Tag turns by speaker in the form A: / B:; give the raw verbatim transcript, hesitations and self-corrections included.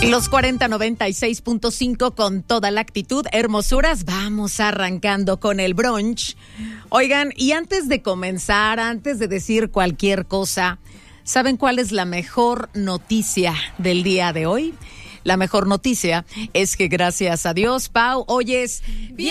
A: Los cuarenta noventa y seis punto cinco con toda la actitud, hermosuras. Vamos arrancando con el brunch. Oigan, y antes de comenzar, antes de decir cualquier cosa, ¿saben cuál es la mejor noticia del día de hoy? La mejor noticia es que gracias a Dios, Pau, hoy es viernes.